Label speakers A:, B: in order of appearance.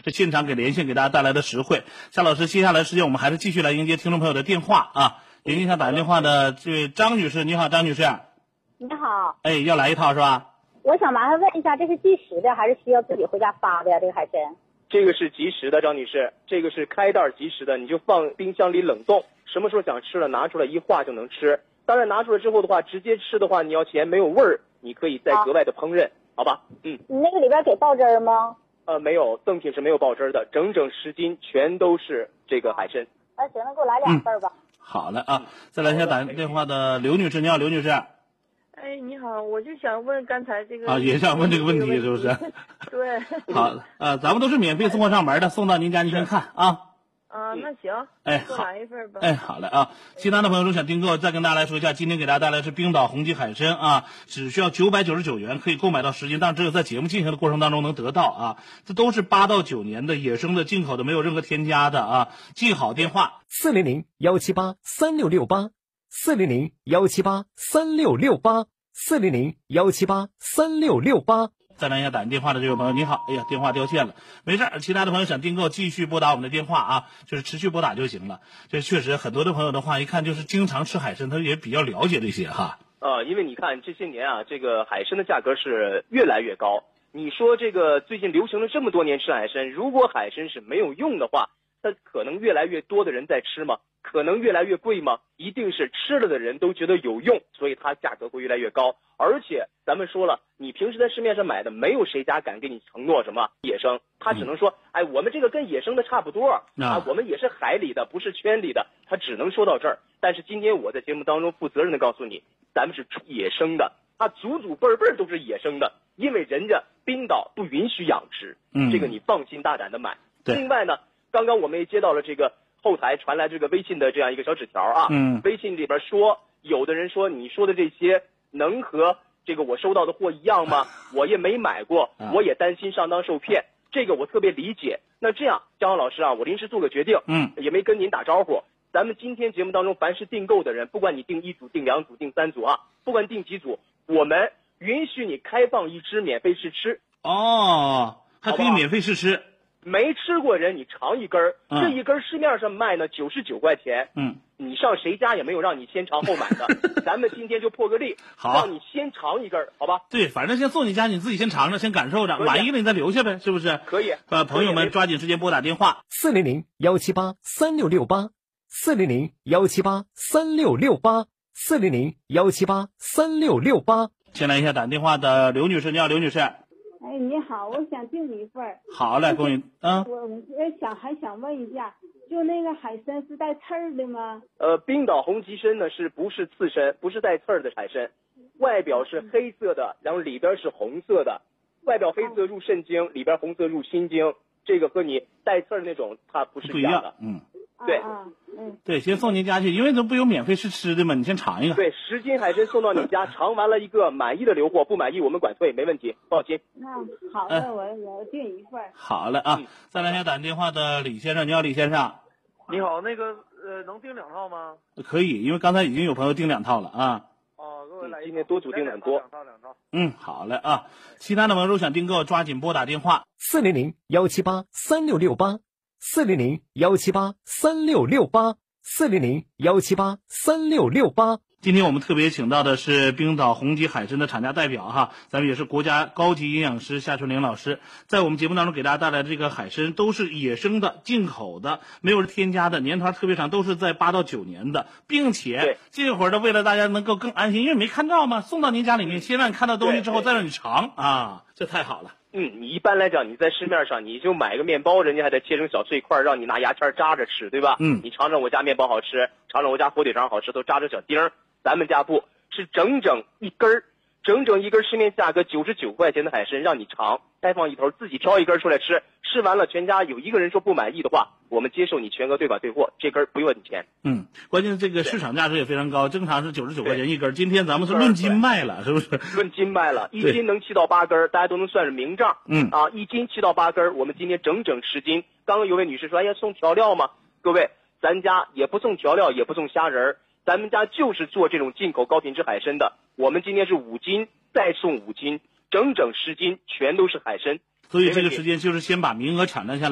A: 这现场给连线给大家带来的实惠。夏老师，接下来时间我们还是继续来迎接听众朋友的电话啊。迎接一下打电话的这位张女士，你好，张女士。
B: 你好。
A: 哎，要来一套是吧？
B: 我想麻烦问一下，这是即食的还是需要自己回家发的呀？这个海参？
C: 这个是即食的，张女士，这个是开袋即食的，你就放冰箱里冷冻，什么时候想吃了拿出来一化就能吃。当然拿出来之后的话，直接吃的话，你要嫌没有味儿，你可以再格外的烹饪，好吧？
B: 你那个里边给爆汁儿吗？
C: 没有，赠品是没有爆汁的，整整10斤全都是这个海参。
B: 行，那给我来2份吧。
A: 好嘞啊，再来一下打电话的刘女士，你好，刘女士。
D: 哎，你好，我就想问刚才这个
A: 也想问这个问题是不是？
D: 对。
A: 好，咱们都是免费送货上门的，送到您家您先看啊。
D: 那行，
A: 好，
D: 来一份吧。
A: 好嘞啊！其他的朋友都想订购，再跟大家来说一下，今天给大家带来的是冰岛红旗海参啊，只需要999元可以购买到10斤，但只有在节目进行的过程当中能得到啊。这都是8到9年的野生的进口的，没有任何添加的啊。记好电话，400-178-3668，400-178-3668，400-178-3668。再来一下打电话的这位朋友，你好，哎呀，电话掉线了，没事，其他的朋友想订购继续拨打我们的电话啊，就是持续拨打就行了。这确实很多的朋友的话，一看就是经常吃海参，他也比较了解这些哈。
C: 因为你看这些年啊，这个海参的价格是越来越高。你说这个最近流行了这么多年吃海参，如果海参是没有用的话，它可能越来越多的人在吃吗？可能越来越贵吗？一定是吃了的人都觉得有用，所以它价格会越来越高。而且咱们说了，你平时在市面上买的，没有谁家敢给你承诺什么野生，他只能说，我们这个跟野生的差不多我们也是海里的，不是圈里的，他只能说到这儿。但是今天我在节目当中负责任的告诉你，咱们是野生的，它祖祖辈辈都是野生的，因为人家冰岛不允许养殖，这个你放心大胆的买。另外呢，刚刚我们也接到了这个后台传来这个微信的这样一个小纸条啊，微信里边说，有的人说你说的这些能和这个我收到的货一样吗？我也没买过，我也担心上当受骗，这个我特别理解。那这样，姜浩老师啊，我临时做个决定，也没跟您打招呼。咱们今天节目当中，凡是订购的人，不管你订1组、订2组、订3组啊，不管订几组，我们允许你开放1只免费试吃。
A: 还可以免费试吃。
C: 没吃过人你尝一根这一根市面上卖呢99块钱，你上谁家也没有让你先尝后买的，咱们今天就破个例，
A: 好，
C: 让你先尝一根，好吧？
A: 对，反正先送你家，你自己先尝尝，先感受着，满意了你再留下呗，是不是？
C: 可以。
A: 朋友们抓紧时间拨打电话
D: 400-178-3668，400-178-3668，400-178-3668。
A: 先来一下打电话的刘女士，你好，刘女士。
E: 你好，我想订一份。
A: 好嘞，恭喜
E: 我还想问一下，就那个海参是带刺儿的吗？
C: 冰岛红旗参呢是不是刺身，不是带刺儿的海参，外表是黑色的，然后里边是红色的，外表黑色入肾经，里边红色入心经，这个和你带刺儿那种它不是一样的。对。
A: 对，先送您家去，因为这不有免费试吃的吗？你先尝一个。
C: 对，10斤海参送到你家，尝完了一个满意的留货，不满意我们管退，没问题，放心。
E: 好的，我订一份。
A: 好嘞啊，再来一下打电话的李先生，你好，李先生。
F: 你好，那个能订2套吗？
A: 可以，因为刚才已经有朋友订2套了啊。
F: 给我来
C: 今天多组订了很多。
F: 2套。
A: 好嘞啊，其他的朋友想订购，抓紧拨打电话
D: 400-178-3668，400-178-3668，400-178-3668。
A: 今天我们特别请到的是冰岛红旗海参的厂家代表哈，咱们也是国家高级营养师夏春玲老师，在我们节目当中给大家带来的这个海参都是野生的、进口的，没有添加的，年头特别长，都是在8到9年的，并且这会儿呢，为了大家能够更安心，因为没看到嘛，送到您家里面，先让你看到东西之后，再让你尝啊，这太好了。
C: 你一般来讲，你在市面上你就买个面包，人家还得切成小碎块，让你拿牙签扎着吃，对吧？你尝尝我家面包好吃，尝尝我家火腿肠好吃，都扎着小丁儿。咱们家不是整整一根市面价格99块钱的海参让你尝，开放一头，自己挑一根出来吃，吃完了全家有一个人说不满意的话，我们接受你全额对款退货，这根不用你钱。
A: 关键这个市场价值也非常高，正常是99块钱一根，今天咱们是论斤卖了，是不是？
C: 论斤卖了，1斤能7到8根，大家都能算是明账。1斤7到8根，我们今天整整10斤。刚刚有位女士说，哎呀，送调料吗？各位，咱家也不送调料，也不送虾仁，咱们家就是做这种进口高品质海参的。我们今天是5斤再送5斤，整整10斤全都是海参。
A: 所以这个时间就是先把名额抢占下来。